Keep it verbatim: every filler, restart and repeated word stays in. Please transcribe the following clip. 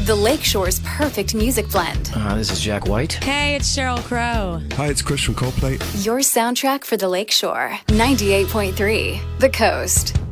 The Lakeshore's perfect music blend. Uh, this is Jack White. Hey, it's Sheryl Crow. Hi, it's Chris from Coldplay. Your soundtrack for the Lakeshore. ninety-eight point three, The Coast.